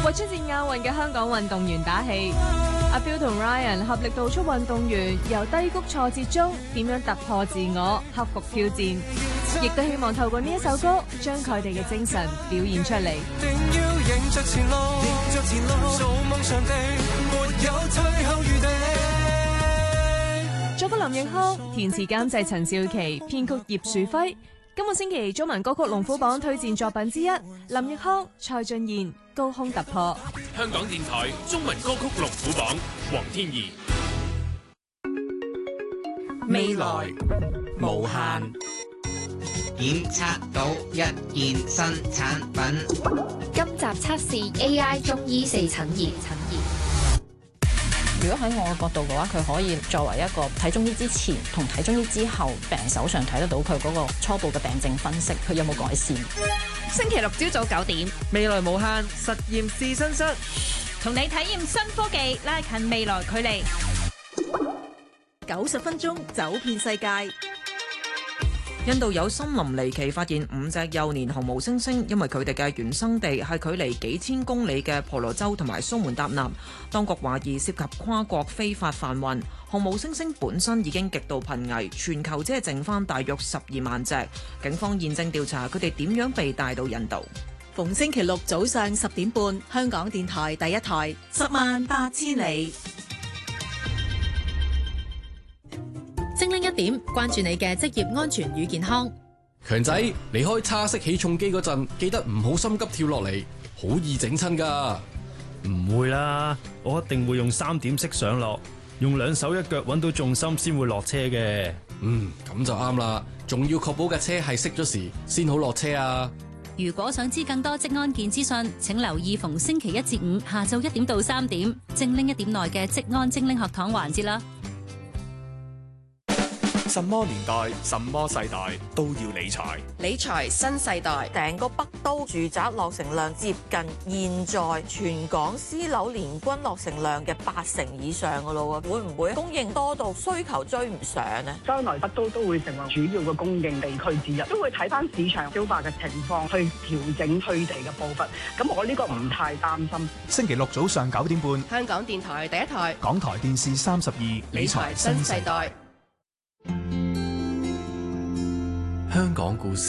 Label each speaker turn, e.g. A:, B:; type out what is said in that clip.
A: 為出戰亞運嘅香港運動員打氣。阿 Bill 同 Ryan 合力導出運動員由低谷挫折中點樣突破自我、克服挑戰，亦都希望透過呢一首歌將佢哋嘅精神表現出嚟。作曲林奕匡，填詞監製陳少琪，編曲葉樹輝。今個星期中文歌曲龍虎榜推薦作品之一，林奕匡、蔡俊彥《高空突破》。
B: 香港電台中文歌曲龍虎榜，黃天怡。
C: 未來無限，
D: 檢測到一件新產品。
E: 今集測試 AI 中醫四診儀。
F: 如果喺我嘅角度嘅話，佢可以作為一個睇中醫之前同睇中醫之後病手上睇得到佢嗰個初步嘅病症分析，佢有冇改善。
G: 星期六朝早9點，
C: 未來無限實驗試身室，
G: 同你體驗新科技，拉近未來距離。
H: 90分鐘走遍世界。
C: 印度有森林離奇發現5隻幼年紅毛猩猩，因為佢哋嘅原生地係距離幾千公里嘅婆羅洲同埋蘇門答臘，當局懷疑涉及跨國非法販運。紅毛猩猩本身已經極度瀕危，全球只係剩翻大約12萬隻。警方現正調查佢哋點樣被帶到印度。
H: 逢星期六早上10點半，香港電台第一台，108000里。
I: 精靈一點，關注你嘅職業安全與健康。
B: 強仔，離開叉式起重機嗰陣，記得唔好心急跳落嚟，好易整親㗎。
J: 唔會啦，我一定會用3點式上落，用2手1腳揾到重心先會落車嘅。
B: 咁就啱啦，仲要確保架車係熄咗時先好落車啊。
I: 如果想知更多職安健資訊，請留意逢星期1至5下晝1點到3點，精靈一點內嘅職安精靈學堂環節啦。
K: 什麼年代、什麼世代都要理財。
L: 理財新世代，成個北都住宅落成量接近現在全港私樓年均落成量嘅80%以上噶咯喎，會唔會供應多到需求追唔上呢？
M: 將來北都會成為主要嘅供應地區之一，都會睇翻市場消化嘅情況去調整推地嘅步伐。咁我呢個唔太擔心。
N: 星期六早上9點半，
L: 香港電台第一台，
N: 港台電視32，理財新世代。
B: 香港故事。